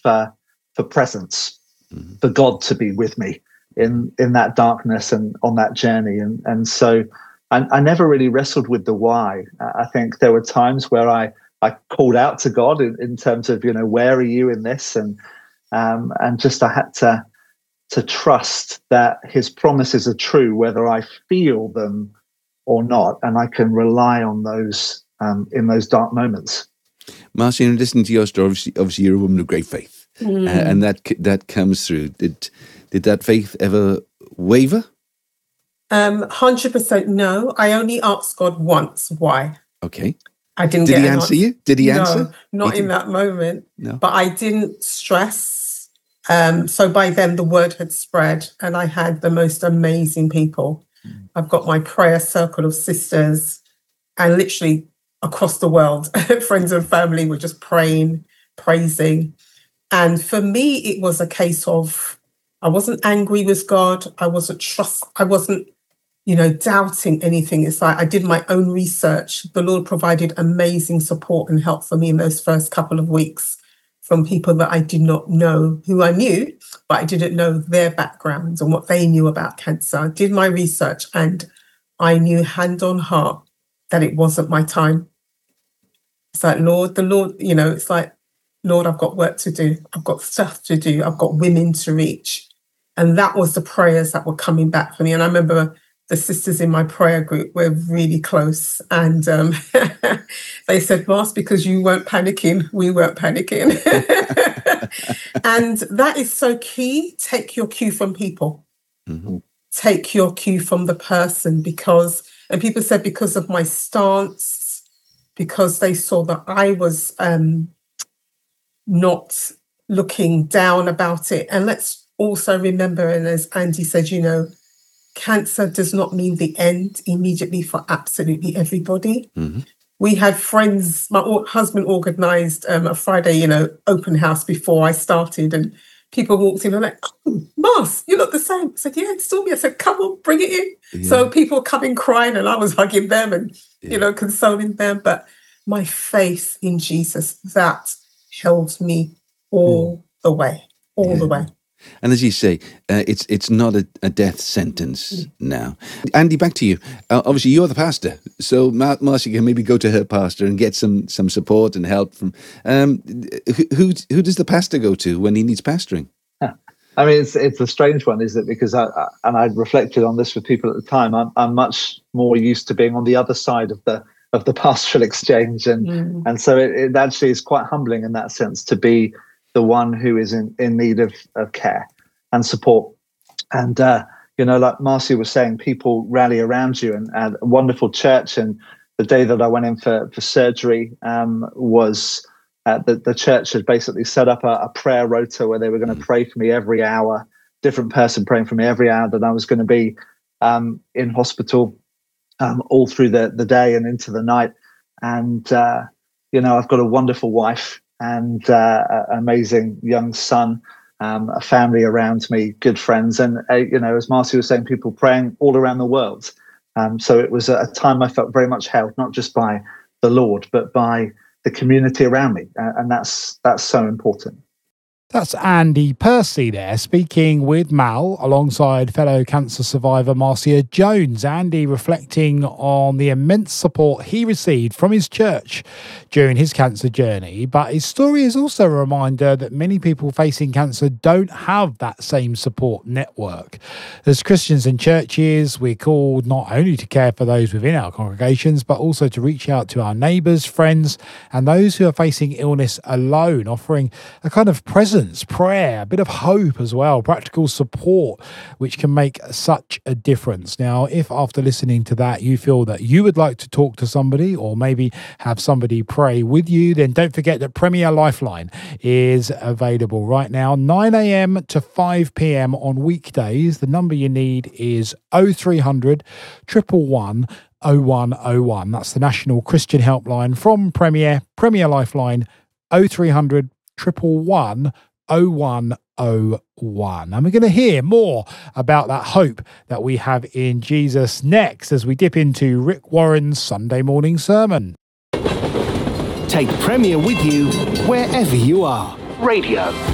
for presence, for God to be with me in that darkness and on that journey. And so I never really wrestled with the why. I think there were times where I called out to God in terms of, where are you in this? And just I had to trust that his promises are true, whether I feel them or not, and I can rely on those in those dark moments. Marcia, listening to your story, obviously you're a woman of great faith, and that comes through. Did that faith ever waver? 100% no. I only asked God once why. Okay. I didn't Did get he an answer you? Did he answer? No, not in that moment. No. But I didn't stress. So by then the word had spread and I had the most amazing people. I've got my prayer circle of sisters and literally across the world, friends and family were just praying, praising. And for me, it was a case of, I wasn't angry with God. I wasn't doubting anything. It's like I did my own research. The Lord provided amazing support and help for me in those first couple of weeks from people that I did not know, who I knew, but I didn't know their backgrounds and what they knew about cancer. I did my research and I knew hand on heart that it wasn't my time. It's like, Lord, it's like, Lord, I've got work to do. I've got stuff to do. I've got women to reach. And that was the prayers that were coming back for me. And I remember the sisters in my prayer group were really close. And they said, Mars, because you weren't panicking, we weren't panicking. And that is so key. Take your cue from people. Mm-hmm. Take your cue from the person and people said because of my stance, because they saw that I was not looking down about it. And let's also remember, and as Andy said, cancer does not mean the end immediately for absolutely everybody. Mm-hmm. We had friends, my husband organised a Friday, open house before I started, and people walked in and like, oh, Mars, you look the same. I said, yeah, it's still me. I said, come on, bring it in. Yeah. So people coming crying and I was hugging them and, consoling them. But my faith in Jesus, that held me all the way. And as you say, it's not a death sentence now. Andy, back to you. Obviously, you're the pastor, so Marcia can maybe go to her pastor and get some support and help from. Who does the pastor go to when he needs pastoring? I mean, it's a strange one, isn't it? Because I'd reflected on this with people at the time. I'm much more used to being on the other side of the pastoral exchange, and so it actually is quite humbling in that sense to be the one who is in need of care and support. And, like Marcia was saying, people rally around you and a wonderful church. And the day that I went in for surgery was the church had basically set up a prayer rota where they were going to pray for me every hour, different person praying for me every hour that I was going to be in hospital all through the day and into the night. And, I've got a wonderful wife and an amazing young son, a family around me, good friends. And, as Marcia was saying, people praying all around the world. So it was a time I felt very much held, not just by the Lord, but by the community around me. And that's so important. That's Andy Percy there, speaking with Mal alongside fellow cancer survivor Marcia Jones. Andy reflecting on the immense support he received from his church during his cancer journey. But his story is also a reminder that many people facing cancer don't have that same support network. As Christians and churches, we're called not only to care for those within our congregations, but also to reach out to our neighbours, friends, and those who are facing illness alone, offering a kind of presence, prayer, a bit of hope as well, practical support, which can make such a difference. Now, if after listening to that you feel that you would like to talk to somebody or maybe have somebody pray with you, then don't forget that Premier Lifeline is available right now, 9 a.m. to 5 p.m. on weekdays. The number you need is 0300 111 0101. That's the National Christian Helpline from Premier Lifeline, 0300 111 0101. And we're going to hear more about that hope that we have in Jesus next as we dip into Rick Warren's Sunday morning sermon. Take Premier with you wherever you are. Radio